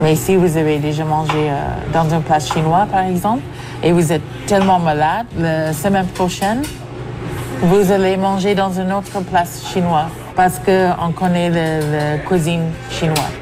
Mais si vous avez déjà mangé dans une place chinoise, par exemple, et vous êtes tellement malade, la semaine prochaine, vous allez manger dans une autre place chinoise parce qu'on connaît la cuisine chinoise.